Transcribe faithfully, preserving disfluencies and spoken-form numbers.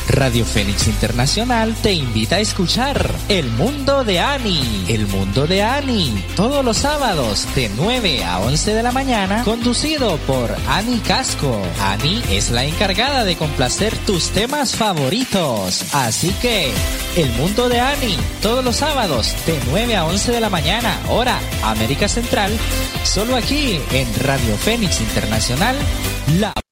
Radio Fénix Internacional te invita a escuchar El Mundo de Ani. El Mundo de Ani, todos los sábados de nueve a once de la mañana, conducido por Ani Casco. Ani es la encargada de complacer tus temas favoritos. Así que, El Mundo de Ani, todos los sábados de nueve a once de la mañana, hora América Central, solo aquí en Radio Fénix Internacional, la